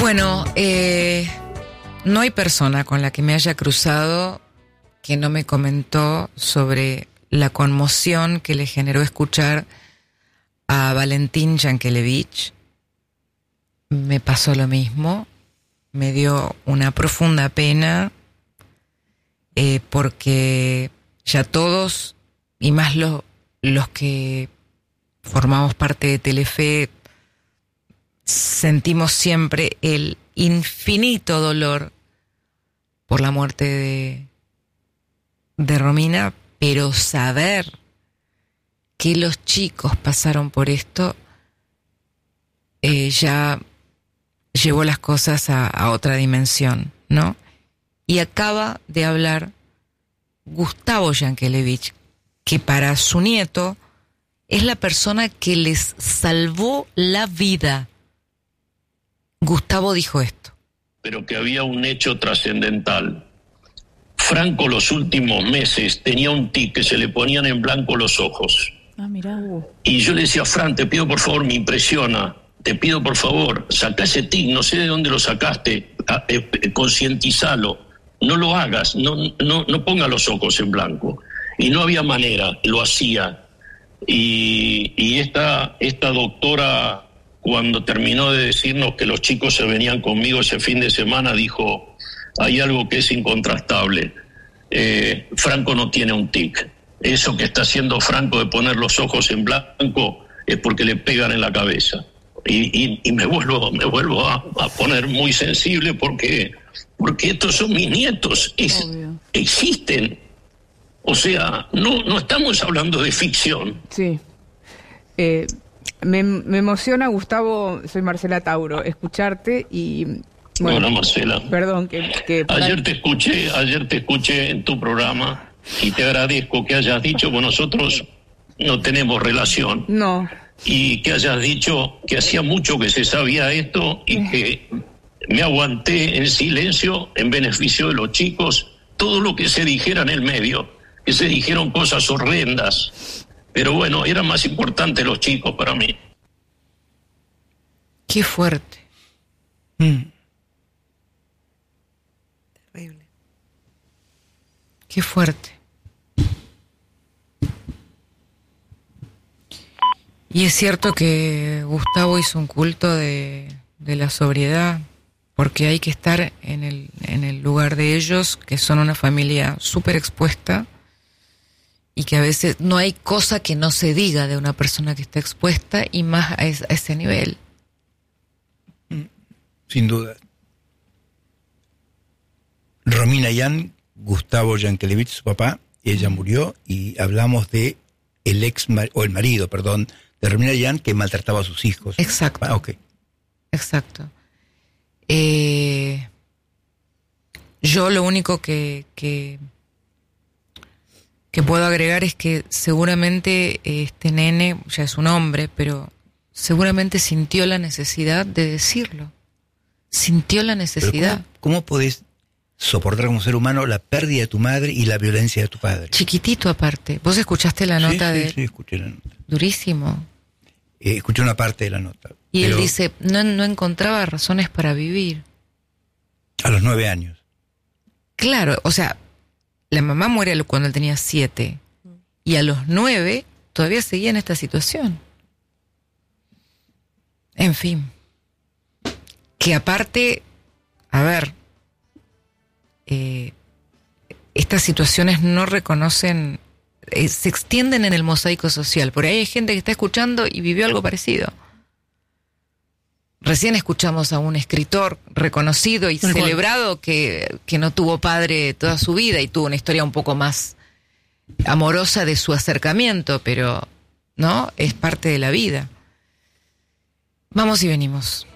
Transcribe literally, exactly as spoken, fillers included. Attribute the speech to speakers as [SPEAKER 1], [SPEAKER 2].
[SPEAKER 1] Bueno, eh, no hay persona con la que me haya cruzado que no me comentó sobre la conmoción que le generó escuchar a Valentín Yankelevich. Me pasó lo mismo, me dio una profunda pena, eh, porque ya todos, y más los, los que formamos parte de Telefe, sentimos siempre el infinito dolor por la muerte de, de Romina, pero saber que los chicos pasaron por esto eh, ya llevó las cosas a, a otra dimensión, ¿no? Y acaba de hablar Gustavo Yankelevich, que para su nieto es la persona que les salvó la vida. Gustavo dijo esto.
[SPEAKER 2] Pero que había un hecho trascendental. Franco los últimos meses tenía un tic que se le ponían en blanco los ojos.
[SPEAKER 3] Ah, mirá.
[SPEAKER 2] Y yo le decía, Fran, te pido por favor, me impresiona, te pido por favor, saca ese tic, no sé de dónde lo sacaste, eh, eh, concientizalo, no lo hagas, no, no, no ponga los ojos en blanco. Y no había manera, lo hacía. Y, y esta, esta doctora, cuando terminó de decirnos que los chicos se venían conmigo ese fin de semana, dijo, hay algo que es incontrastable. Eh, Franco no tiene un tic. Eso que está haciendo Franco de poner los ojos en blanco es porque le pegan en la cabeza. Y, y, y me vuelvo, me vuelvo a, a poner muy sensible porque, porque estos son mis nietos. Es, existen. O sea, no, no estamos hablando de ficción.
[SPEAKER 3] Sí. Eh... Me, me emociona, Gustavo, soy Marcela Tauro, escucharte y... Bueno,
[SPEAKER 2] Hola, Marcela.
[SPEAKER 3] Perdón, que... que
[SPEAKER 2] ayer te escuché, ayer te escuché en tu programa y te agradezco que hayas dicho que nosotros no tenemos relación.
[SPEAKER 3] No.
[SPEAKER 2] Y que hayas dicho que hacía mucho que se sabía esto y que me aguanté en silencio en beneficio de los chicos, todo lo que se dijera en el medio, que se dijeron cosas horrendas. Pero bueno, eran más importantes los chicos para mí.
[SPEAKER 1] Qué fuerte.
[SPEAKER 4] Mm.
[SPEAKER 1] Terrible. Qué fuerte. Y es cierto que Gustavo hizo un culto de, de la sobriedad, porque hay que estar en el, en el lugar de ellos, que son una familia súper expuesta, y que a veces no hay cosa que no se diga de una persona que está expuesta, y más a, es, a ese nivel.
[SPEAKER 4] Sin duda. Romina Yan, Gustavo Yankelevich, su papá, ella murió, y hablamos de el ex o el marido, perdón, de Romina Yan, que maltrataba a sus hijos.
[SPEAKER 1] Exacto.
[SPEAKER 4] Ah, okay.
[SPEAKER 1] Exacto. Eh, yo lo único que, que que puedo agregar es que seguramente este nene, ya es un hombre, pero seguramente sintió la necesidad de decirlo. Sintió la necesidad.
[SPEAKER 4] ¿Cómo, ¿Cómo podés soportar como ser humano la pérdida de tu madre y la violencia de tu padre?
[SPEAKER 1] Chiquitito aparte. ¿Vos escuchaste la nota
[SPEAKER 4] sí,
[SPEAKER 1] de
[SPEAKER 4] sí,
[SPEAKER 1] él?
[SPEAKER 4] Sí, escuché la nota.
[SPEAKER 1] Durísimo.
[SPEAKER 4] Eh, escuché una parte de la nota.
[SPEAKER 1] Y
[SPEAKER 4] pero
[SPEAKER 1] él dice, no, no encontraba razones para vivir.
[SPEAKER 4] A los nueve años.
[SPEAKER 1] Claro, o sea, la mamá muere cuando él tenía siete. Y a los nueve todavía seguía en esta situación. En fin. Que aparte, a ver, eh, estas situaciones no reconocen, eh, se extienden en el mosaico social. Por ahí hay gente que está escuchando y vivió algo parecido. Recién escuchamos a un escritor reconocido y celebrado que, que no tuvo padre toda su vida y tuvo una historia un poco más amorosa de su acercamiento, pero no, es parte de la vida. Vamos y venimos.